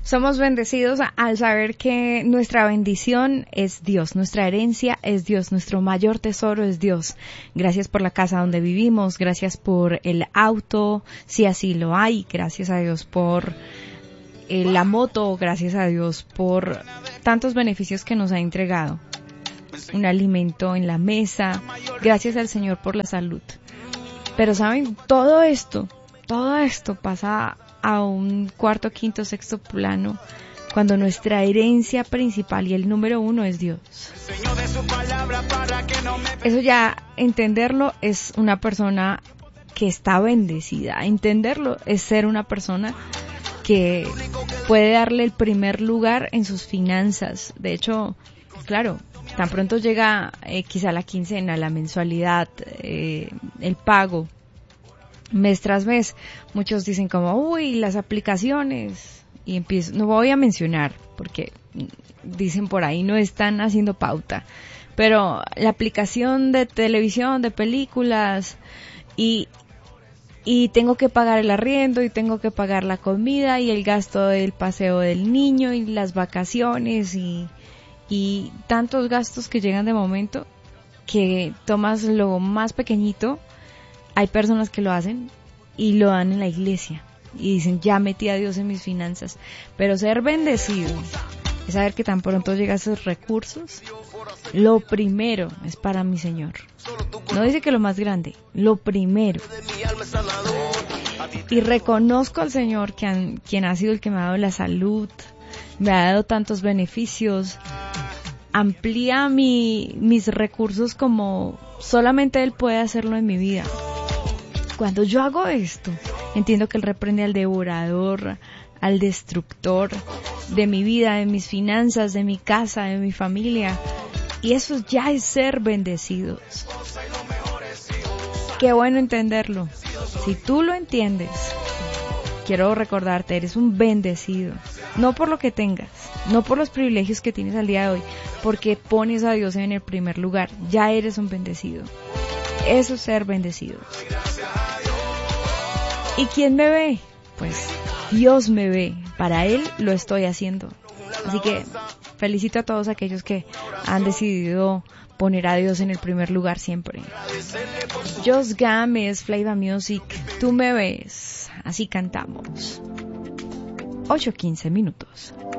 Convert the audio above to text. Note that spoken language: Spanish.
Somos bendecidos al saber que nuestra bendición es Dios, nuestra herencia es Dios, nuestro mayor tesoro es Dios. Gracias por la casa donde vivimos, gracias por el auto, si así lo hay, gracias a Dios por la moto, gracias a Dios por tantos beneficios que nos ha entregado. Un alimento en la mesa, gracias al Señor por la salud. Pero saben, todo esto pasa a un cuarto, quinto, sexto plano cuando nuestra herencia principal y el número uno es Dios. Eso ya, entenderlo es una persona que está bendecida. Entenderlo es ser una persona que puede darle el primer lugar en sus finanzas. De hecho, claro, tan pronto llega quizá la quincena, la mensualidad, el pago, mes tras mes, muchos dicen como, uy, las aplicaciones, y empiezo, no voy a mencionar, porque dicen por ahí no están haciendo pauta, pero la aplicación de televisión, de películas, y tengo que pagar el arriendo, y tengo que pagar la comida, y el gasto del paseo del niño, y las vacaciones, y tantos gastos que llegan de momento, que tomas lo más pequeñito. Hay personas que lo hacen y lo dan en la iglesia y dicen, ya metí a Dios en mis finanzas. Pero ser bendecido es saber que tan pronto llegan esos recursos, lo primero es para mi Señor. No dice que lo más grande, lo primero. Y reconozco al Señor quien ha sido el que me ha dado la salud, me ha dado tantos beneficios, amplía mis recursos como solamente Él puede hacerlo en mi vida. Cuando yo hago esto, entiendo que Él reprende al devorador, al destructor de mi vida, de mis finanzas, de mi casa, de mi familia. Y eso ya es ser bendecidos. Qué bueno entenderlo. Si tú lo entiendes, quiero recordarte, eres un bendecido. No por lo que tengas, no por los privilegios que tienes al día de hoy, porque pones a Dios en el primer lugar. Ya eres un bendecido. Eso es ser bendecido. ¿Y quién me ve? Pues Dios me ve. Para Él lo estoy haciendo. Así que felicito a todos aquellos que han decidido poner a Dios en el primer lugar siempre. Just Games, Flava Music, tú me ves. Así cantamos. 8:15 minutos.